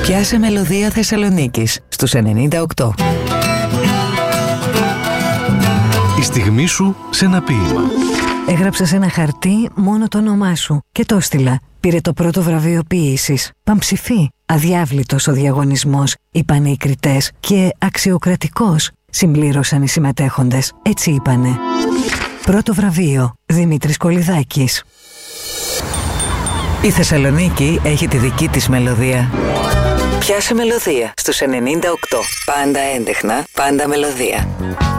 Πιάσε μελωδία Θεσσαλονίκης στους 98. Η στιγμή σου σε ένα ποίημα. Έγραψα σε ένα χαρτί μόνο το όνομά σου και το έστειλα. Πήρε το πρώτο βραβείο ποίησης. Παμψηφί. Αδιάβλητος ο διαγωνισμός, είπανε οι κριτές, και αξιοκρατικός, συμπλήρωσαν οι συμμετέχοντες. Έτσι είπανε. Πρώτο βραβείο, Δημήτρης Κολιδάκης. Η Θεσσαλονίκη έχει τη δική της μελωδία. Πιάσε μελωδία στους 98. Πάντα έντεχνα, πάντα μελωδία.